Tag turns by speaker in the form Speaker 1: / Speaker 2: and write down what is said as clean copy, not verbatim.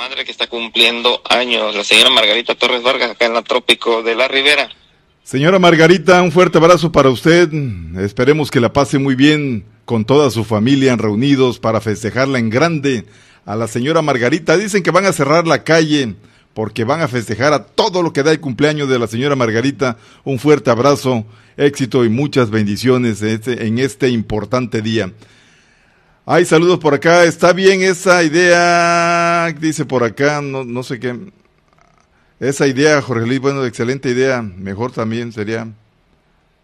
Speaker 1: madre que está cumpliendo años, la señora Margarita Torres Vargas, acá en la Trópico de la Ribera.
Speaker 2: Señora Margarita, un fuerte abrazo para usted. Esperemos que la pase muy bien con toda su familia reunidos para festejarla en grande. A la señora Margarita, dicen que van a cerrar la calle porque van a festejar a todo lo que da el cumpleaños de la señora Margarita. Un fuerte abrazo, éxito y muchas bendiciones en este importante día. Hay saludos por acá, está bien esa idea, dice por acá, no sé qué. Esa idea, Jorge Luis, bueno, excelente idea, mejor también sería